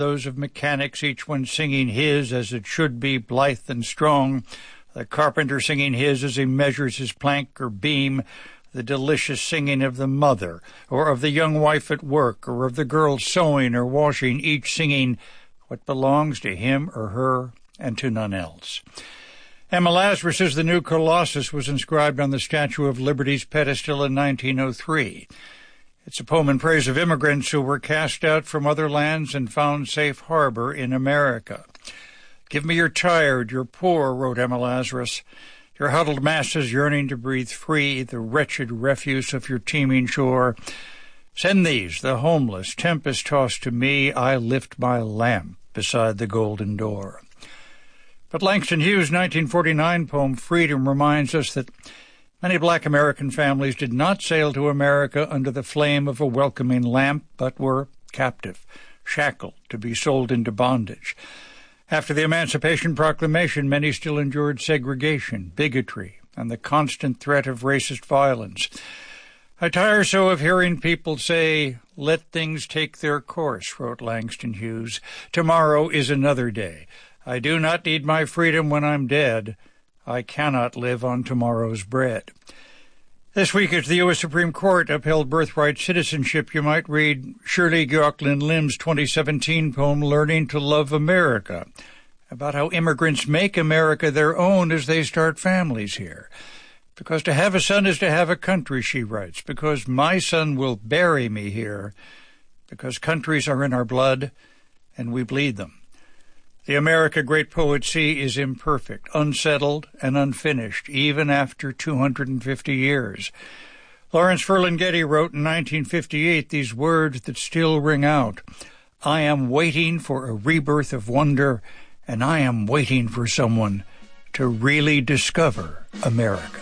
those of mechanics, each one singing his as it should be, blithe and strong. The carpenter singing his as he measures his plank or beam. The delicious singing of the mother, or of the young wife at work, or of the girl sewing or washing, each singing what belongs to him or her and to none else. Emma Lazarus as the new Colossus was inscribed on the Statue of Liberty's pedestal in 1903. It's a poem in praise of immigrants who were cast out from other lands and found safe harbor in America. Give me your tired, your poor, wrote Emma Lazarus, your huddled masses yearning to breathe free, the wretched refuse of your teeming shore. Send these, the homeless, tempest-tossed to me, I lift my lamp beside the golden door. But Langston Hughes' 1949 poem, Freedom, reminds us that many black American families did not sail to America under the flame of a welcoming lamp, but were captive, shackled, to be sold into bondage. After the Emancipation Proclamation, many still endured segregation, bigotry, and the constant threat of racist violence. I tire so of hearing people say, "Let things take their course," wrote Langston Hughes. "Tomorrow is another day. I do not need my freedom when I'm dead. I cannot live on tomorrow's bread." This week, as the U.S. Supreme Court upheld birthright citizenship, you might read Shirley Gioachlin Lim's 2017 poem, Learning to Love America, about how immigrants make America their own as they start families here. Because to have a son is to have a country, she writes, because my son will bury me here, because countries are in our blood and we bleed them. The America great poet see is imperfect, unsettled, and unfinished, even after 250 years. Lawrence Ferlinghetti wrote in 1958 these words that still ring out, "I am waiting for a rebirth of wonder, and I am waiting for someone to really discover America."